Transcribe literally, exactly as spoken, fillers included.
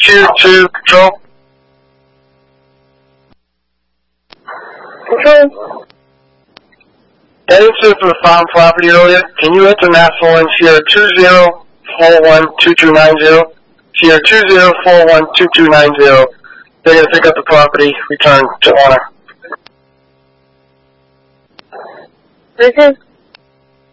two two, control. Control. Heading to the farm property earlier. Can you enter National in Sierra two zero four one two two nine zero? Sierra two zero four one two two nine zero. They're going to pick up the property, return to owner. Listen.